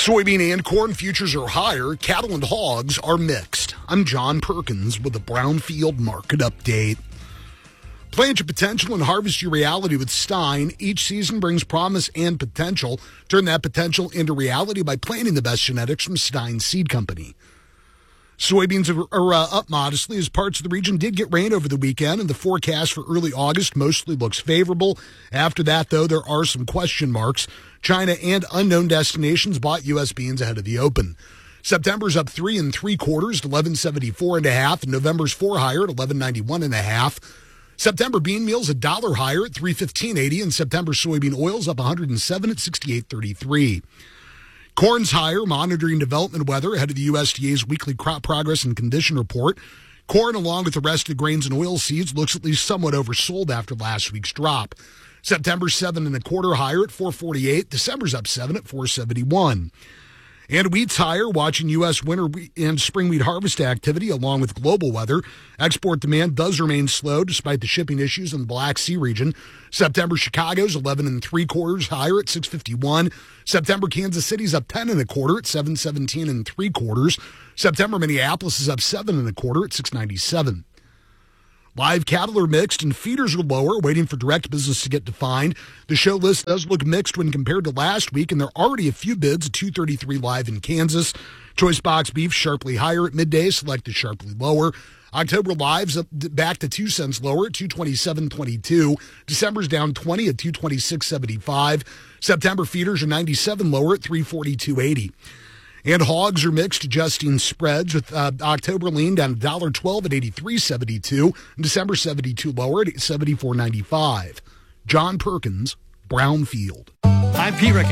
Soybean and corn futures are higher. Cattle and hogs are mixed. I'm John Perkins with a Brownfield Market Update. Plant your potential and harvest your reality with Stein. Each season brings promise and potential. Turn that potential into reality by planting the best genetics from Stein Seed Company. Soybeans are up modestly as parts of the region did get rain over the weekend, and the forecast for early August mostly looks favorable. After that, though, there are some question marks. China and unknown destinations bought U.S. beans ahead of the open. September's up 3 3/4 to 11.74.5, and November's 4 higher at 11.91.5. September bean meal's $1 higher at $3.15.80, and September soybean oil's up 107 at 68.33. Corn's higher, monitoring development weather ahead of the USDA's weekly crop progress and condition report. Corn, along with the rest of the grains and oil seeds, looks at least somewhat oversold after last week's drop. September's 7 1/4 higher at 4.48. December's up 7 at 4.71. And wheat's higher, watching U.S. winter and spring wheat harvest activity along with global weather. Export demand does remain slow despite the shipping issues in the Black Sea region. September Chicago's 11 3/4 higher at 6.51. September Kansas City's up 10 1/4 at 7.17 3/4. September Minneapolis is up 7 1/4 at 6.97. Live cattle are mixed and feeders are lower, waiting for direct business to get defined. The show list does look mixed when compared to last week, and there are already a few bids at 233 live in Kansas. Choice box beef sharply higher at midday, selected sharply lower. October lives up back to 2 cents lower at 227.22. December's down 20 at 226.75. September feeders are 97 lower at 342.80. And hogs are mixed, adjusting spreads with October lean down $1.12 at 83.72, and December 72 lower at 74.95. John Perkins, Brownfield. I'm Pete Rickett.